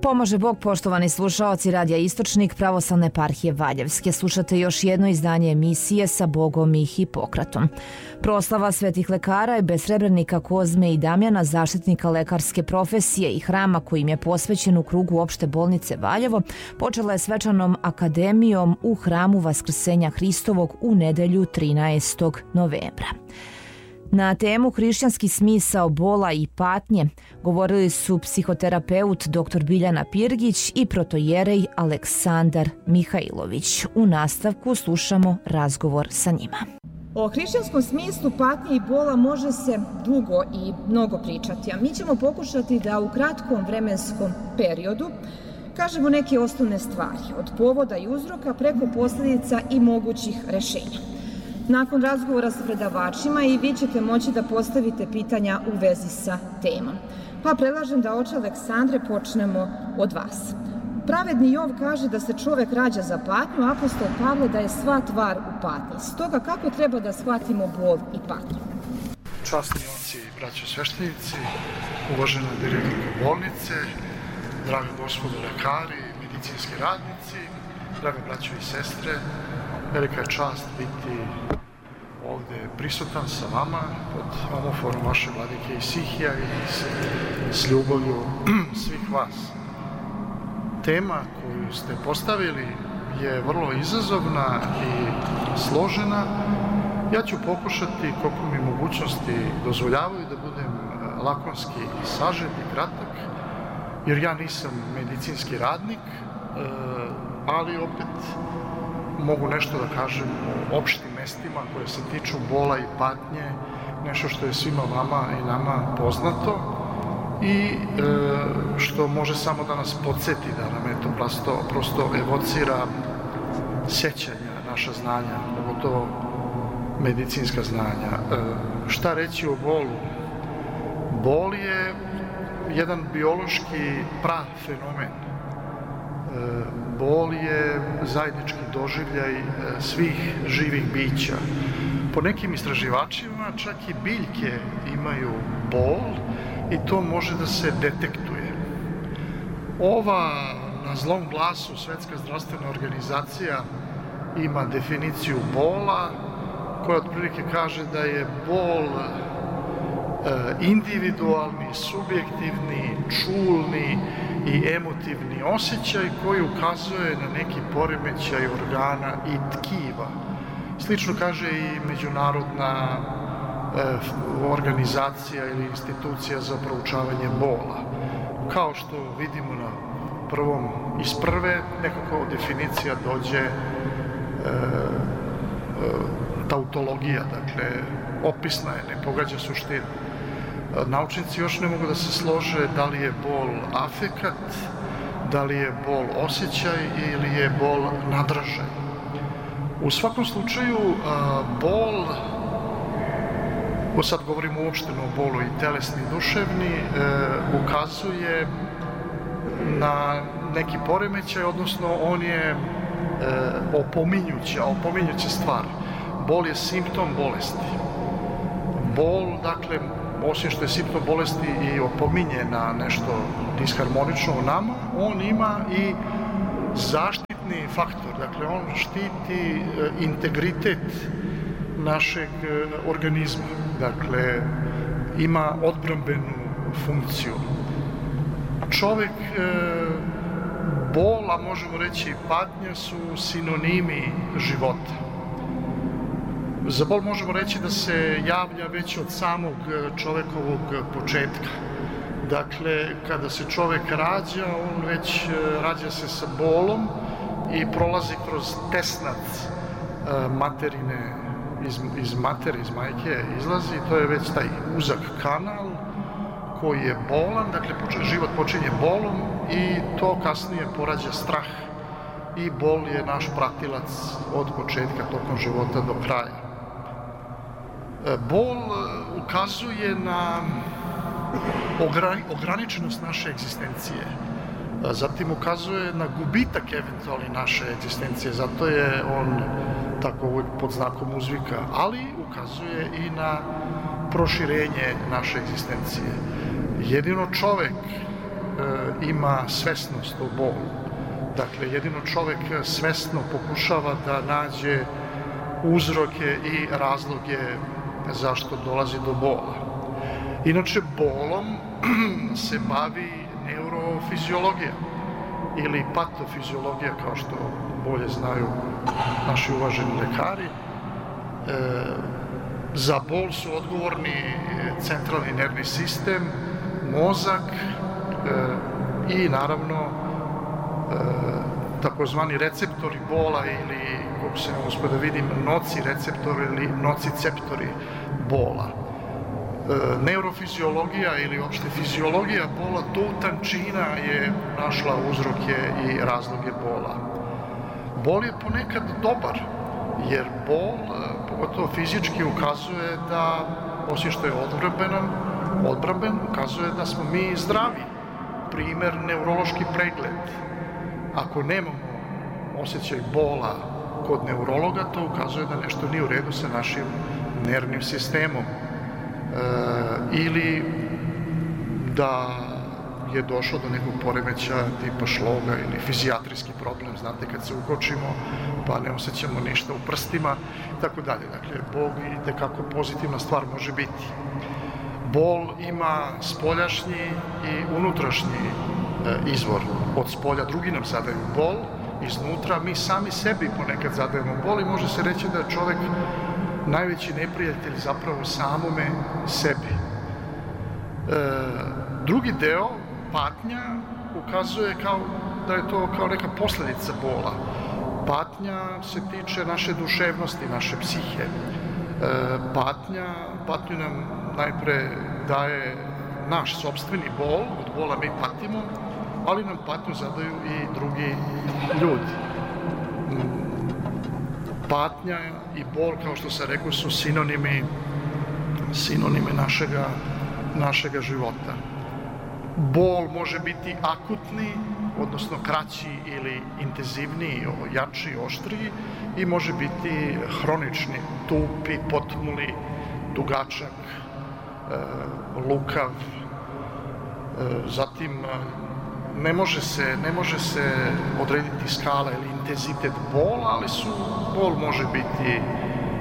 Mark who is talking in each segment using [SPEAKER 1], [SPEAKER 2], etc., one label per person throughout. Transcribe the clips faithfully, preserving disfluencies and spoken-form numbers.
[SPEAKER 1] Pomaže Bog, poštovani slušaoci Radija Istočnik Pravoslavne eparhije Valjevske. Slušate još jedno izdanje emisije Sa Bogom i Hipokratom. Proslava svetih lekara i besrebrenika Kozme i Damjana, zaštitnika lekarske profesije i hrama kojim je posvećen u krugu opšte bolnice Valjevo, počela je svečanom akademijom u hramu Vaskrsenja Hristovog u nedelju trinaestog novembra. Na temu hrišćanski smisao bola i patnje govorili su psihoterapeut dr Biljana Pirgić i protojerej Aleksandar Mihajlović. U nastavku slušamo razgovor sa njima.
[SPEAKER 2] O hrišćanskom smislu patnje i bola može se dugo i mnogo pričati, a mi ćemo pokušati da u kratkom vremenskom periodu kažemo neke osnovne stvari, od povoda i uzroka preko posljedica i mogućih rešenja. Nakon razgovora s predavačima i vi ćete moći da postavite pitanja u vezi sa temom. Pa predlažem da, oče Aleksandre, počnemo od vas. Pravedni Jov kaže da se čovek rađa za patnju, a apostol Pavle da je sva tvar u patnji. Stoga kako treba da shvatimo bol i patnju?
[SPEAKER 3] Časni oci i braćo sveštenici, uvažena direktorka bolnice, dragi gospodo lekari, medicinski radnici, dragi braćo i sestre, velika je čast biti ovde prisutan sa vama pod omoforom vaše vladike Isihija i s, s ljubavlju svih vas. Tema koju ste postavili je vrlo izazovna i složena. Ja ću pokušati, koliko mi mogućnosti dozvoljavaju, da budem lakonski sažet i kratak, jer ja nisam medicinski radnik, ali opet mogu nešto da kažem o opštim mestima koje se tiču bola i patnje, nešto što je svima vama i nama poznato i e, što može samo da nas podsjeti, da nam je to prosto, prosto evocira sjećanja, naša znanja, pogotovo medicinska znanja. E, šta reći o bolu? Bol je jedan biološki prafenomen. Bol je zajednički doživljaj svih živih bića. Po nekim istraživačima čak i biljke imaju bol i to može da se detektuje. Ova na zlom glasu Svetska zdravstvena organizacija ima definiciju bola koja otprilike kaže da je bol individualni, subjektivni, čulni i emotivni osjećaj koji ukazuje na neki poremećaj organa i tkiva. Slično kaže i međunarodna e, organizacija ili institucija za proučavanje bola. Kao što vidimo na prvom iz prve, nekako definicija dođe e, e, tautologija, dakle opisna je, ne pogađa suštinu. Naučnici još ne mogu da se slože da li je bol afekat, da li je bol osjećaj ili je bol nadražaj. U svakom slučaju, bol, sad govorimo uopšteno o bolu i telesni i duševni, ukazuje na neki poremećaj, odnosno on je opominjuća, opominjuća stvar. Bol je simptom bolesti. Bol, dakle, osim što je simptom bolesti i opominje na nešto disharmonično u nama, on ima i zaštitni faktor. Dakle, on štiti integritet našeg organizma. Dakle, ima odbrambenu funkciju. Čovek, bol, a možemo reći i patnja, su sinonimi života. Za bol možemo reći da se javlja već od samog čovekovog početka. Dakle, kada se čovek rađa, on već rađa se sa bolom i prolazi kroz tesnac materine, iz, iz matere, iz majke izlazi, to je već taj uzak kanal koji je bolan, dakle život počinje bolom i to kasnije porađa strah i bol je naš pratilac od početka tokom života do kraja. Bol ukazuje na ograničenost naše egzistencije. Zatim ukazuje na gubitak eventualni naše egzistencije, zato je on tako uvijek pod znakom uzvika, ali ukazuje i na proširenje naše egzistencije. Jedino čovek ima svesnost o bolu. Dakle, jedino čovek svesno pokušava da nađe uzroke i razloge zašto dolazi do bola. Inače, bolom se bavi neurofiziologija ili patofiziologija, kao što bolje znaju naši uvaženi lekari. E, za bol su odgovorni centralni nervni sistem, mozak e, i naravno e, takozvani receptori bola ili, kako se ne uspio da vidim, noci receptori ili nociceptori bola. E, neurofiziologija ili uopšte fiziologija bola do tančina je našla uzroke i razloge bola. Bol je ponekad dobar, jer bol, pogotovo fizički, ukazuje da, osim što je odbrambenan, odbramben, ukazuje da smo mi zdravi. Primer, neurološki pregled. Ako nemamo osjećaj bola kod neurologa, to ukazuje da nešto nije u redu sa našim nervnim sistemom. E, ili da je došlo do nekog poremećaja tipa šloga ili fizijatrijski problem, znate, kad se ukočimo pa ne osjećamo ništa u prstima i tako dalje. Dakle, bol i tekako pozitivna stvar može biti. Bol ima spoljašnji i unutrašnji e, izvor. Od spolja drugi nam zadaju bol, iznutra mi sami sebi ponekad zadajemo bol i može se reći da je čovek najveći neprijatelj zapravo samome sebi. E, drugi deo, patnja, ukazuje kao da je to kao neka posledica bola. Patnja se tiče naše duševnosti, naše psihe. E, patnja, patnju nam najpre daje naš sopstveni bol, od bola mi patimo, ali nam patnju zadaju i drugi ljudi. Patnja i bol, kao što sam rekao, su sinonimi, sinonime našega, našega života. Bol može biti akutni, odnosno kraći ili intenzivniji, jači, oštriji, i može biti hronični, tupi, potmuli, dugačak, e, lukav. E, zatim, ne može se, ne može se odrediti skala ili intenzitet bola, ali su, bol može biti e,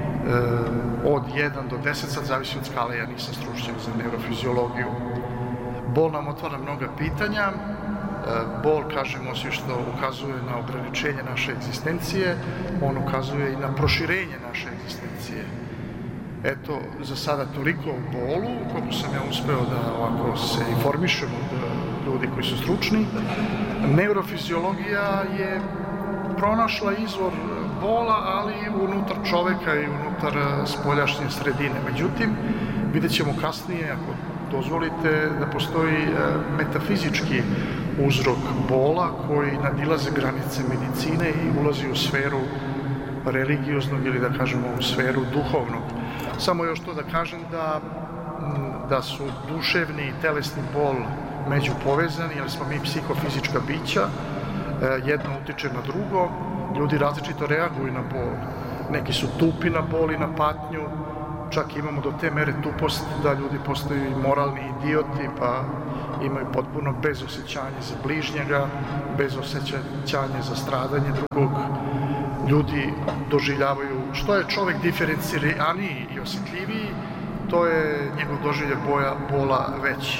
[SPEAKER 3] od jedan do deset, sad zavisi od skale, ja nisam stručnjak za neurofiziologiju. Bol nam otvara mnoga pitanja. Bol, kažemo, osim što ukazuje na ograničenje naše egzistencije, on ukazuje i na proširenje naše egzistencije. Eto, za sada toliko o bolu, koliko sam ja uspeo da ovako se informišem od ljudi koji su stručni. Neurofiziologija je pronašla izvor bola, ali unutar čoveka i unutar spoljašnje sredine. Međutim, vidjet ćemo kasnije, ako dozvolite, da postoji metafizički uzrok bola koji nadilaze granice medicine i ulazi u sferu religioznog ili, da kažemo, u sferu duhovnog. Samo još to da kažem da, da su duševni i telesni bol međupovezani, jer smo mi psihofizička bića, jedno utiče na drugo, ljudi različito reaguju na bol. Neki su tupi na bol i na patnju, čak imamo do te mere tupost da ljudi postaju i moralni idioti, pa imaju potpuno bezosjećanje za bližnjega, bezosjećanje za stradanje drugog. Ljudi doživljavaju, što je čovek diferenciraniji i osjetljiviji, to je njegov doživljaj boja, bola veći.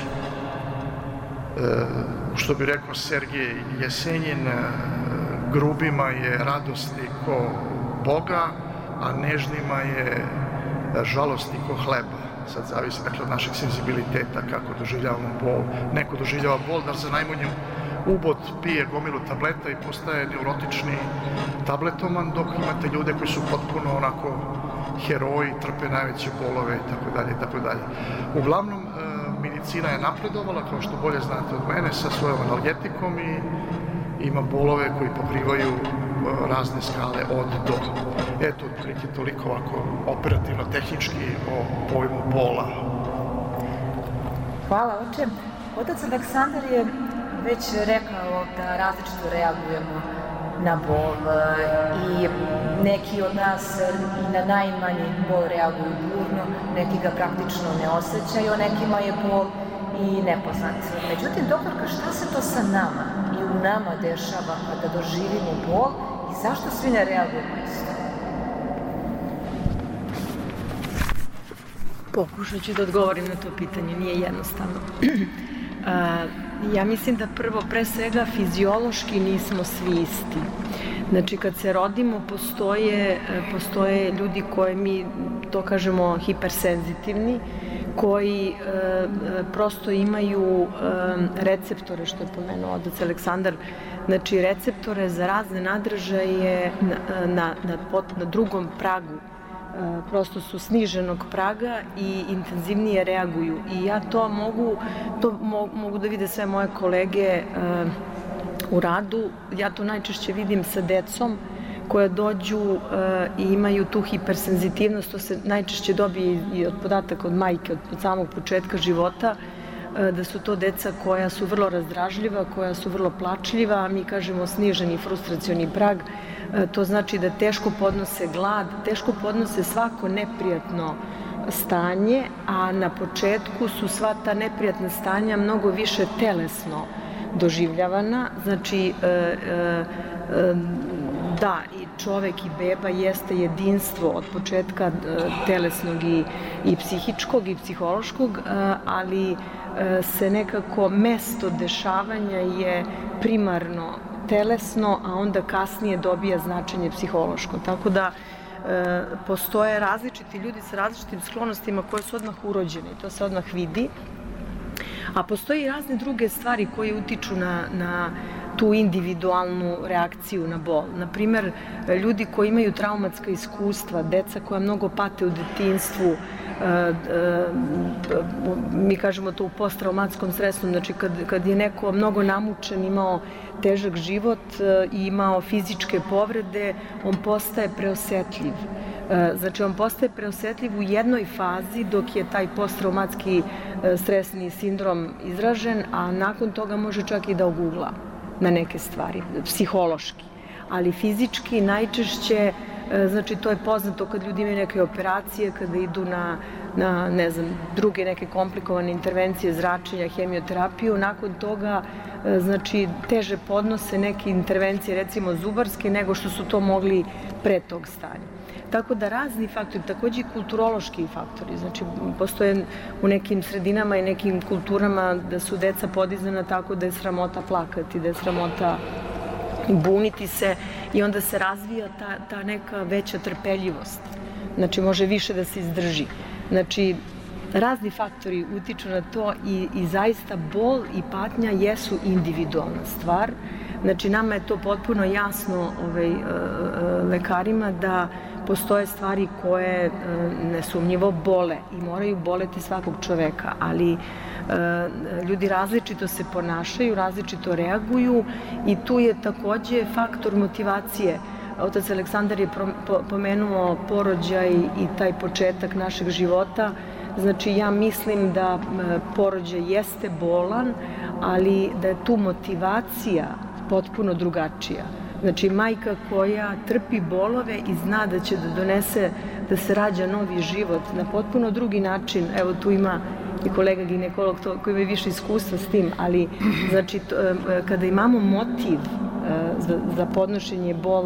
[SPEAKER 3] E, što bi rekao Sergej Jesenjin, grubima je radosti ko Boga, a nežnima je žalosti ko hleba. Sad zavisi, dakle, od našeg senzibiliteta, kako doživljavamo bol. Neko doživljava bol da za najmanju ubod pije gomilu tableta i postaje neurotični tabletoman, dok imate ljude koji su potpuno onako heroji, trpe najveće bolove i tako dalje i tako dalje. Uglavnom, medicina je napredovala, kao što bolje znate od mene, sa svojom analgetikom i ima bolove koji pokrivaju razne skale od do. Eto, otprilike toliko ovako operativno, tehnički o pojmu bola.
[SPEAKER 4] Hvala, oče. Otac Aleksandar je već rekao da različito reagujemo na bol i neki od nas i na najmanji bol reaguju burno, neki ga praktično ne osjećaju, nekima je bol i nepoznat. Međutim, doktorka, šta se sa nama i u nama dešava kada doživimo bol i zašto svi ne reagujemo isto?
[SPEAKER 5] Pokušat ću da odgovorim na to pitanje, nije jednostavno. Ja mislim da prvo, pre svega, fiziološki nismo svi isti. Znači, kad se rodimo, postoje, postoje ljudi koji mi, to kažemo, hipersenzitivni, koji e, prosto imaju e, receptore, što je pomenuo otac Aleksandar, znači receptore za razne nadražaje na, na, na, na drugom pragu, e, prosto su sniženog praga i intenzivnije reaguju. I ja to mogu, to mo, mogu da vide sve moje kolege e, u radu. Ja to najčešće vidim sa decom koja dođu uh, i imaju tu hipersenzitivnost, to se najčešće dobije i od podataka od majke, od, od samog početka života, uh, da su to deca koja su vrlo razdražljiva, koja su vrlo plačljiva, a mi kažemo sniženi frustracioni prag, uh, to znači da teško podnose glad, teško podnose svako neprijatno stanje, a na početku su sva ta neprijatna stanja mnogo više telesno doživljavana, znači uh, uh, uh, da, i čovek i beba jeste jedinstvo od početka telesnog i, i psihičkog i psihološkog, ali se nekako mesto dešavanja je primarno telesno, a onda kasnije dobija značenje psihološko. Tako da postoje različiti ljudi sa različitim sklonostima koje su odmah urođene i to se odmah vidi. A postoji i razne druge stvari koje utiču na, na tu individualnu reakciju na bol. Naprimer, ljudi koji imaju traumatska iskustva, deca koja mnogo pate u detinjstvu, mi kažemo to u posttraumatskom stresu, znači kad, kad je neko mnogo namučen, imao težak život i imao fizičke povrede, on postaje preosetljiv. Znači, on postaje preosetljiv u jednoj fazi dok je taj posttraumatski stresni sindrom izražen, a nakon toga može čak i da ogugla na neke stvari, psihološki. Ali fizički najčešće, znači to je poznato kad ljudi imaju neke operacije, kada idu na, na ne znam, druge neke komplikovane intervencije, zračenja, hemioterapiju, nakon toga znači teže podnose neke intervencije, recimo zubarske, nego što su to mogli pre tog stanja. Tako da razni faktori, takođe i kulturološki faktori, znači postoje u nekim sredinama i nekim kulturama da su deca podizana tako da je sramota plakati, da je sramota buniti se i onda se razvija ta, ta neka veća trpeljivost. Znači može više da se izdrži. Znači razni faktori utiču na to i, i zaista bol i patnja jesu individualna stvar. Znači nama je to potpuno jasno ovaj, lekarima da postoje stvari koje nesumnjivo bole i moraju boleti svakog čoveka, ali ljudi različito se ponašaju, različito reaguju i tu je takođe faktor motivacije. Otac Aleksandar je pomenuo porođaj i taj početak našeg života. Znači ja mislim da porođaj jeste bolan, ali da je tu motivacija potpuno drugačija. Znači, majka koja trpi bolove i zna da će da donese, da se rađa novi život na potpuno drugi način. Evo, tu ima i kolega ginekolog to, koji ima više iskustva s tim, ali znači, to, kada imamo motiv za, za podnošenje bola,